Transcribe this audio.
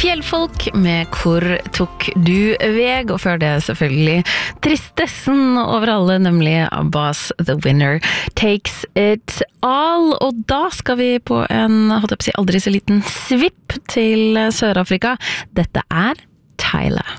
Fjellfolk med Hvor tok du veg, og før det selvfølgelig tristessen over alle, nemlig Abbas The Winner Takes It All. Og da skal vi på en, aldri så liten svipp til Sør-Afrika. Dette Tyler.